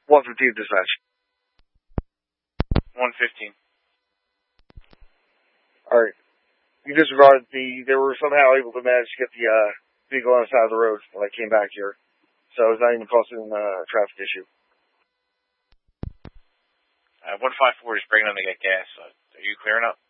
115 dispatch. 115. Alright. You disregarded they were somehow able to manage to get the vehicle on the side of the road when I came back here. So it's not even causing a traffic issue. 154 is bringing them to get gas. Are you clearing up?